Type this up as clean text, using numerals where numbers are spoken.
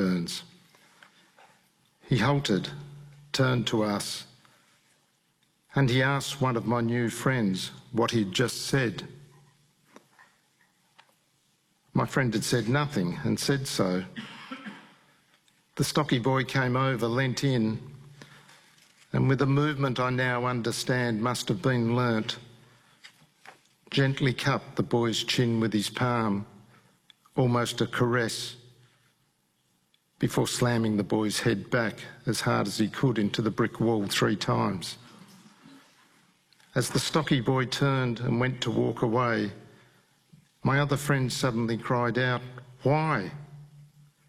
sideburns. He halted, turned to us, and he asked one of my new friends what he'd just said. My friend had said nothing and said so. The stocky boy came over, leant in, and with a movement I now understand must have been learnt, gently cupped the boy's chin with his palm, almost a caress, before slamming the boy's head back as hard as he could into the brick wall 3 times. As the stocky boy turned and went to walk away, my other friend suddenly cried out, "Why?"